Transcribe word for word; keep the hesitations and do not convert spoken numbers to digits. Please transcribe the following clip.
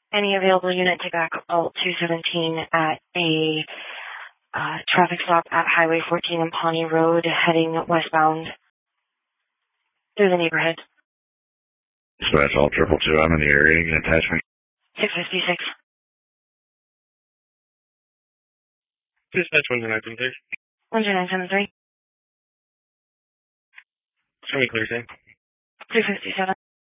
Any available unit to back Alt two seventeen at a uh, traffic stop at Highway fourteen and Pawnee Road heading westbound through the neighborhood. Dispatch Alt triple two, I'm in the area. You can attach me. six fifty-six. Dispatch one zero nine seven three. one zero nine seven three. Show me clear, sir. two fifty-seven.